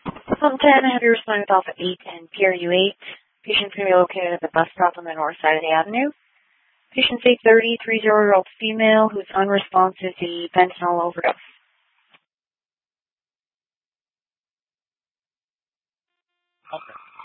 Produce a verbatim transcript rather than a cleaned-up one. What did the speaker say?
Pump ten, I have you responding with Alpha eight and P R U eight. Patient's going to be located at the bus stop on the north side of the avenue. Patient's eight thirty, three-zero-year-old female who's unresponsive to the fentanyl overdose. Okay.